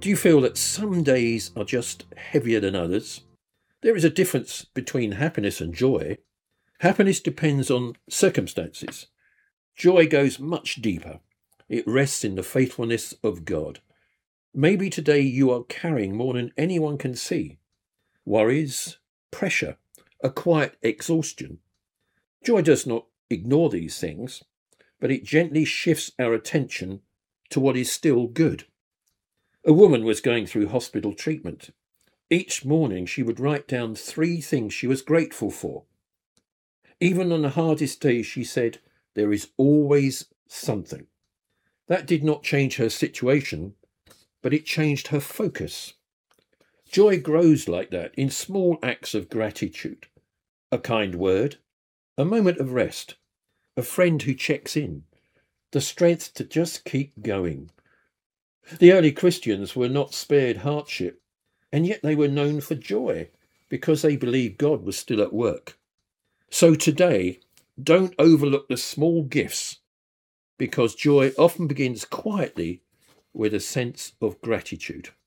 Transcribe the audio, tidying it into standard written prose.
Do you feel that some days are just heavier than others? There is a difference between happiness and joy. Happiness depends on circumstances. Joy goes much deeper. It rests in the faithfulness of God. Maybe today you are carrying more than anyone can see. Worries, pressure, a quiet exhaustion. Joy does not ignore these things, but it gently shifts our attention to what is still good. A woman was going through hospital treatment. Each morning she would write down 3 things she was grateful for. Even on the hardest days, she said, there is always something. That did not change her situation, but it changed her focus. Joy grows like that in small acts of gratitude. A kind word, a moment of rest, a friend who checks in, the strength to just keep going. The early Christians were not spared hardship, and yet they were known for joy because they believed God was still at work. So today, don't overlook the small gifts, because joy often begins quietly with a sense of gratitude.